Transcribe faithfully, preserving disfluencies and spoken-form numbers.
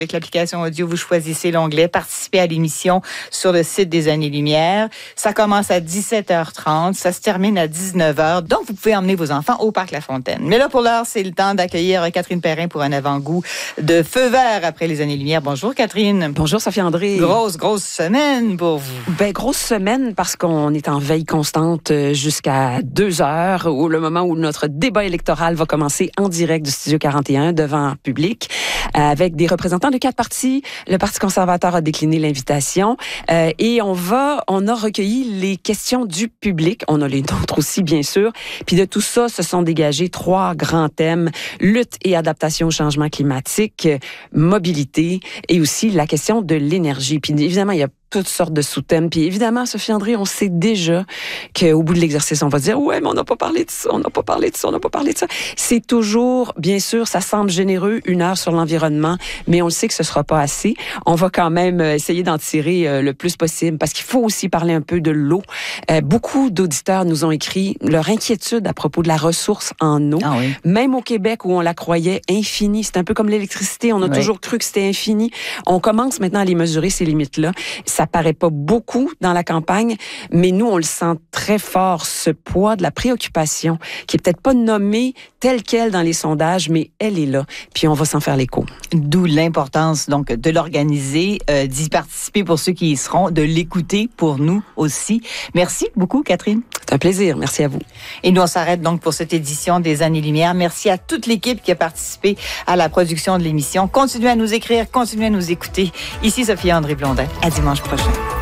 Avec l'application audio, vous choisissez l'onglet « Participer à l'émission » sur le site des Années-Lumière. Ça commence à dix-sept heures trente, ça se termine à dix-neuf heures. Donc, vous pouvez emmener vos enfants au Parc La Fontaine. Mais là, pour l'heure, c'est le temps d'accueillir Catherine Perrin pour un avant-goût de Feu vert après les Années-Lumière. Bonjour, Catherine. Bonjour, Sophie-André. Grosse, grosse semaine pour vous. Ben, grosse semaine parce qu'on est en veille constante jusqu'à deux heures, au le moment où notre débat électoral va commencer en direct du Studio quarante et un devant public, avec des représentants de quatre partis. Le Parti conservateur a décliné l'invitation euh, et on va, on a recueilli les questions du public. On a les nôtres aussi, bien sûr. Puis de tout ça, se sont dégagés trois grands thèmes: lutte et adaptation au changement climatique, mobilité et aussi la question de l'énergie. Puis évidemment, il y a toutes sortes de sous-thèmes. Puis évidemment, Sophie-André, on sait déjà qu'au bout de l'exercice, on va dire « Ouais, mais on n'a pas parlé de ça, on n'a pas parlé de ça, on n'a pas parlé de ça. » C'est toujours, bien sûr, ça semble généreux, une heure sur l'environnement, mais on le sait que ce sera pas assez. On va quand même essayer d'en tirer euh, le plus possible parce qu'il faut aussi parler un peu de l'eau. Euh, beaucoup d'auditeurs nous ont écrit leur inquiétude à propos de la ressource en eau. Ah oui. Même au Québec, où on la croyait infinie. C'est un peu comme l'électricité. On a oui. toujours cru que c'était infini. On commence maintenant à les mesurer, ces limites-là. Ça paraît pas beaucoup dans la campagne, mais nous, on le sent très fort, ce poids de la préoccupation, qui est peut-être pas nommée telle quelle dans les sondages, mais elle est là. Puis on va s'en faire l'écho. D'où l'importance donc de l'organiser, euh, d'y participer pour ceux qui y seront, de l'écouter pour nous aussi. Merci beaucoup, Catherine. C'est un plaisir. Merci à vous. Et nous, on s'arrête donc pour cette édition des Années-Lumière. Merci à toute l'équipe qui a participé à la production de l'émission. Continuez à nous écrire, continuez à nous écouter. Ici Sophie-André Blondin. À dimanche prochain.